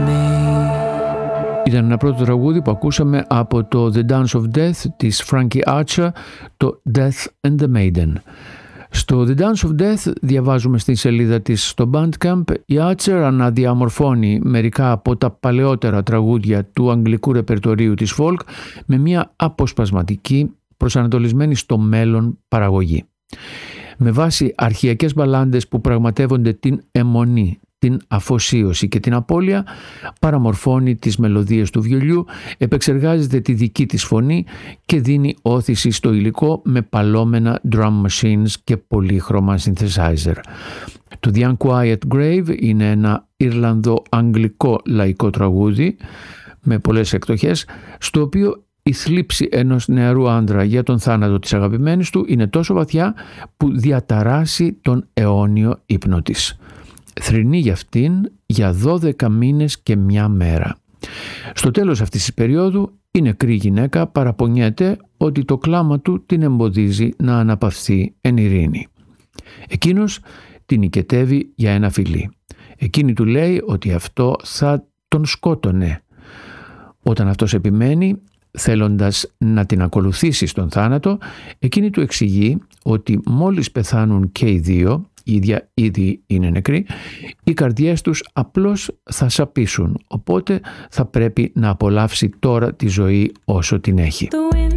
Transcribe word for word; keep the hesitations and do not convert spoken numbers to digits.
Ήταν ένα πρώτο τραγούδι που ακούσαμε από το The Dance of Death της Frankie Archer, το Death and the Maiden. Στο The Dance of Death διαβάζουμε στην σελίδα της στο Bandcamp, η Archer αναδιαμορφώνει μερικά από τα παλαιότερα τραγούδια του αγγλικού ρεπερτορίου της folk με μια αποσπασματική, προσανατολισμένη στο μέλλον παραγωγή. Με βάση αρχαιακές μπαλάντες που πραγματεύονται την αιμονή, την αφοσίωση και την απώλεια, παραμορφώνει τις μελωδίες του βιολιού, επεξεργάζεται τη δική της φωνή και δίνει όθηση στο υλικό με παλόμενα drum machines και πολύχρωμα synthesizer. Το The Unquiet Grave είναι ένα Ιρλανδο-αγγλικό λαϊκό τραγούδι με πολλές εκδοχές, στο οποίο η θλίψη ενός νεαρού άντρα για τον θάνατο της αγαπημένης του είναι τόσο βαθιά που διαταράσει τον αιώνιο ύπνο της. Θρηνεί για αυτήν για δώδεκα μήνες και μια μέρα. Στο τέλος αυτής της περίοδου η νεκρή γυναίκα παραπονιέται ότι το κλάμα του την εμποδίζει να αναπαυθεί εν ειρήνη. Εκείνος την νικετεύει για ένα φιλί. Εκείνη του λέει ότι αυτό θα τον σκότωνε. Όταν αυτός επιμένει, θέλοντας να την ακολουθήσει στον θάνατο, εκείνη του εξηγεί ότι μόλις πεθάνουν και οι δύο, η ίδια ήδη είναι νεκροί, οι καρδιές τους απλώς θα σαπίσουν, οπότε θα πρέπει να απολαύσει τώρα τη ζωή όσο την έχει. The